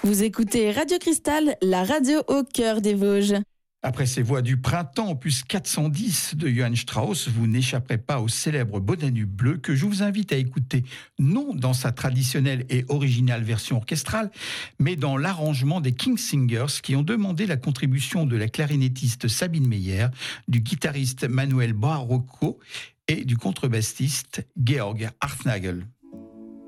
Vous écoutez Radio Cristal, la radio au cœur des Vosges. Après ces voix du printemps, opus 410 de Johann Strauss, vous n'échapperez pas au célèbre Beau Danube bleu que je vous invite à écouter, non dans sa traditionnelle et originale version orchestrale, mais dans l'arrangement des King Singers qui ont demandé la contribution de la clarinettiste Sabine Meyer, du guitariste Manuel Barroco et du contrebassiste Georg Hartnagel.